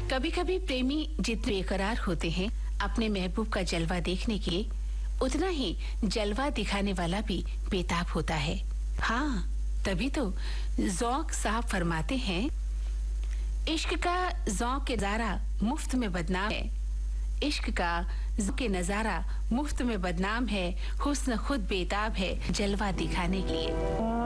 कभी कभी प्रेमी जितने बेकरार होते हैं अपने महबूब का जलवा देखने के लिए, उतना ही जलवा दिखाने वाला भी बेताब होता है। हाँ, तभी तो ज़ौक़ साहब फरमाते हैं, इश्क का ज़ौक़ नज़ारा मुफ्त में बदनाम है। इश्क का ज़ौक़ नज़ारा मुफ्त में बदनाम है। हुस्न खुद बेताब है जलवा दिखाने के लिए।